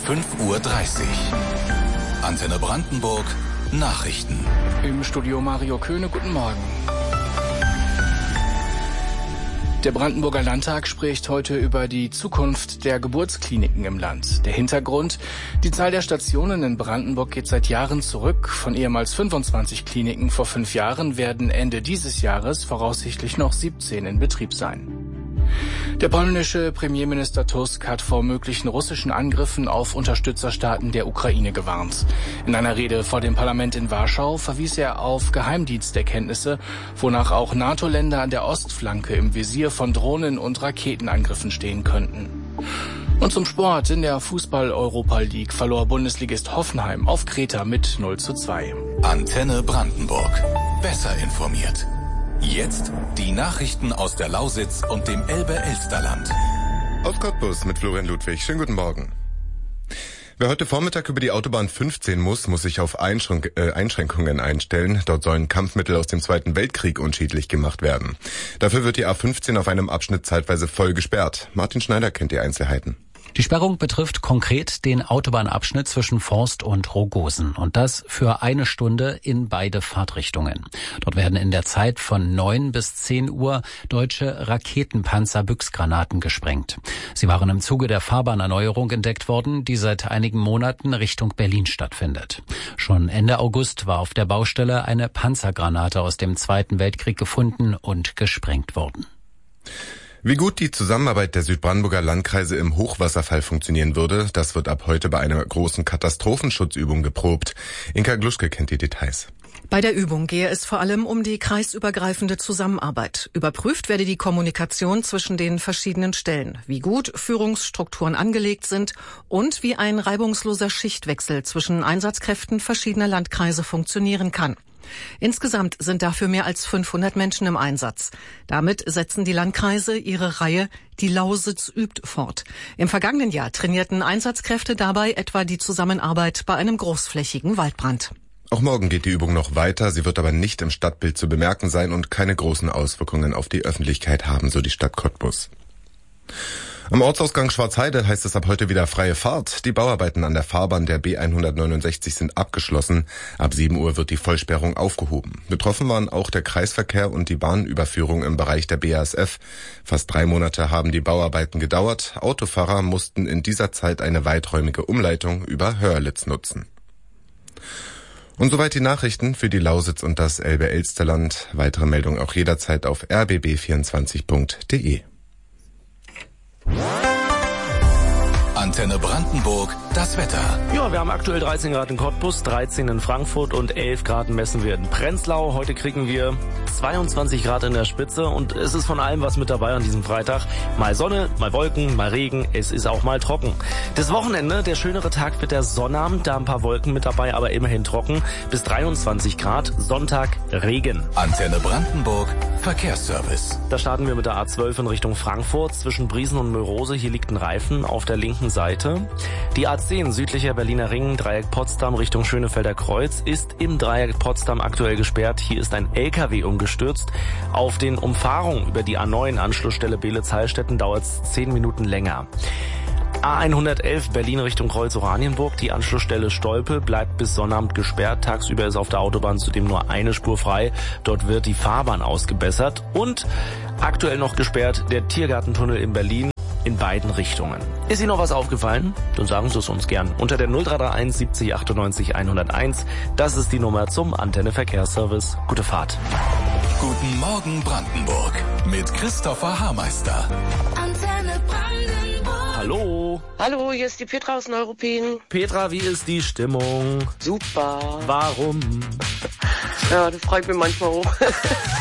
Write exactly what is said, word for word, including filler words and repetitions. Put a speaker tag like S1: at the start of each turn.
S1: fünf Uhr dreißig. Antenne Brandenburg, Nachrichten.
S2: Im Studio Mario Köhne, guten Morgen. Der Brandenburger Landtag spricht heute über die Zukunft der Geburtskliniken im Land. Der Hintergrund: Die Zahl der Stationen in Brandenburg geht seit Jahren zurück. Von ehemals fünfundzwanzig Kliniken vor fünf Jahren werden Ende dieses Jahres voraussichtlich noch siebzehn in Betrieb sein. Der polnische Premierminister Tusk hat vor möglichen russischen Angriffen auf Unterstützerstaaten der Ukraine gewarnt. In einer Rede vor dem Parlament in Warschau verwies er auf Geheimdiensterkenntnisse, wonach auch NATO-Länder an der Ostflanke im Visier von Drohnen- und Raketenangriffen stehen könnten. Und zum Sport: In der Fußball-Europa League verlor Bundesligist Hoffenheim auf Kreta mit null zu zwei.
S1: Antenne Brandenburg. Besser informiert. Jetzt die Nachrichten aus der Lausitz und dem Elbe-Elsterland.
S3: Aus Cottbus mit Florian Ludwig. Schönen guten Morgen. Wer heute Vormittag über die Autobahn fünfzehn muss, muss sich auf Einschränk- äh, Einschränkungen einstellen. Dort sollen Kampfmittel aus dem Zweiten Weltkrieg unschädlich gemacht werden. Dafür wird die A fünfzehn auf einem Abschnitt zeitweise voll gesperrt. Martin Schneider kennt die Einzelheiten.
S4: Die Sperrung betrifft konkret den Autobahnabschnitt zwischen Forst und Rogosen. Und das für eine Stunde in beide Fahrtrichtungen. Dort werden in der Zeit von neun bis zehn Uhr deutsche Raketenpanzer-Büchsgranaten gesprengt. Sie waren im Zuge der Fahrbahnerneuerung entdeckt worden, die seit einigen Monaten Richtung Berlin stattfindet. Schon Ende August war auf der Baustelle eine Panzergranate aus dem Zweiten Weltkrieg gefunden und gesprengt worden.
S3: Wie gut die Zusammenarbeit der Südbrandenburger Landkreise im Hochwasserfall funktionieren würde, das wird ab heute bei einer großen Katastrophenschutzübung geprobt. Inka Gluschke kennt die Details.
S5: Bei der Übung gehe es vor allem um die kreisübergreifende Zusammenarbeit. Überprüft werde die Kommunikation zwischen den verschiedenen Stellen, wie gut Führungsstrukturen angelegt sind und wie ein reibungsloser Schichtwechsel zwischen Einsatzkräften verschiedener Landkreise funktionieren kann. Insgesamt sind dafür mehr als fünfhundert Menschen im Einsatz. Damit setzen die Landkreise ihre Reihe Die Lausitz übt fort. Im vergangenen Jahr trainierten Einsatzkräfte dabei etwa die Zusammenarbeit bei einem großflächigen Waldbrand.
S3: Auch morgen geht die Übung noch weiter. Sie wird aber nicht im Stadtbild zu bemerken sein und keine großen Auswirkungen auf die Öffentlichkeit haben, so die Stadt Cottbus. Am Ortsausgang Schwarzheide heißt es ab heute wieder freie Fahrt. Die Bauarbeiten an der Fahrbahn der B hundertneunundsechzig sind abgeschlossen. Ab sieben Uhr wird die Vollsperrung aufgehoben. Betroffen waren auch der Kreisverkehr und die Bahnüberführung im Bereich der B A S F. Fast drei Monate haben die Bauarbeiten gedauert. Autofahrer mussten in dieser Zeit eine weiträumige Umleitung über Hörlitz nutzen. Und soweit die Nachrichten für die Lausitz und das Elbe-Elsterland. Weitere Meldungen auch jederzeit auf r b b vierundzwanzig punkt d e.
S1: Antenne Brandenburg, das Wetter.
S6: Ja, wir haben aktuell dreizehn Grad in Cottbus, dreizehn in Frankfurt und elf Grad messen wir in Prenzlau. Heute kriegen wir zweiundzwanzig Grad in der Spitze und es ist von allem was mit dabei an diesem Freitag. Mal Sonne, mal Wolken, mal Regen, es ist auch mal trocken. Das Wochenende, der schönere Tag wird der Sonnabend, da ein paar Wolken mit dabei, aber immerhin trocken. Bis dreiundzwanzig Grad, Sonntag Regen.
S1: Antenne Brandenburg, Verkehrsservice.
S6: Da starten wir mit der A zwölf in Richtung Frankfurt zwischen Briesen und Mörose. Hier liegt ein Reifen auf der linken Seite. Die A zehn südlicher Berliner Ring, Dreieck Potsdam Richtung Schönefelder Kreuz, ist im Dreieck Potsdam aktuell gesperrt. Hier ist ein L K W umgestürzt. Auf den Umfahrungen über die A neun Anschlussstelle Beelitz-Heilstätten dauert es zehn Minuten länger. A hundertelf Berlin Richtung Kreuz-Oranienburg. Die Anschlussstelle Stolpe bleibt bis Sonnabend gesperrt. Tagsüber ist auf der Autobahn zudem nur eine Spur frei. Dort wird die Fahrbahn ausgebessert. Und aktuell noch gesperrt der Tiergartentunnel in Berlin in beiden Richtungen. Ist Ihnen noch was aufgefallen? Dann sagen Sie es uns gern. Unter der null drei drei eins siebzig achtundneunzig hunderteins. Das ist die Nummer zum Antenne Verkehrsservice. Gute Fahrt.
S1: Guten Morgen Brandenburg mit Christopher Haarmeister.
S7: Antenne Brandenburg.
S6: Hallo.
S8: Hallo, hier ist die Petra aus Neuruppin.
S6: Petra, wie ist die Stimmung?
S8: Super.
S6: Warum?
S8: Ja, das freut mich manchmal auch.